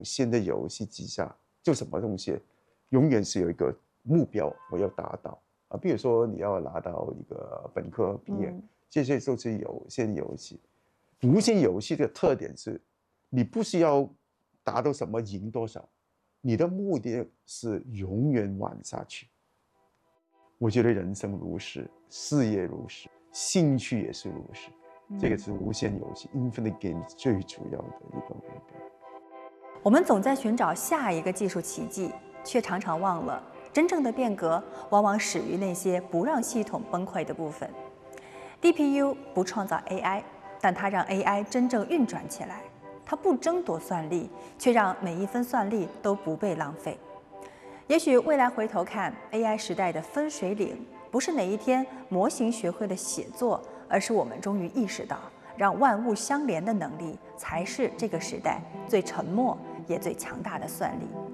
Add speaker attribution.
Speaker 1: 新的游戏机下，就什么东西，永远是有一个目标我要达到啊。比如说你要拿到一个本科毕业，这些都是有限游戏。无限游戏的特点是，你不需要达到什么赢多少，你的目的是永远玩下去。我觉得人生如是，事业如是，兴趣也是如是。这个是无限游戏 （Infinite Games） 最主要的一个目标。
Speaker 2: 我们总在寻找下一个技术奇迹，却常常忘了，真正的变革往往始于那些不让系统崩溃的部分。DPU 不创造 AI， 但它让 AI 真正运转起来。它不争夺算力，却让每一分算力都不被浪费。也许未来回头看 AI 时代的分水岭，不是哪一天模型学会了写作，而是我们终于意识到，让万物相连的能力才是这个时代最沉默也最强大的算力。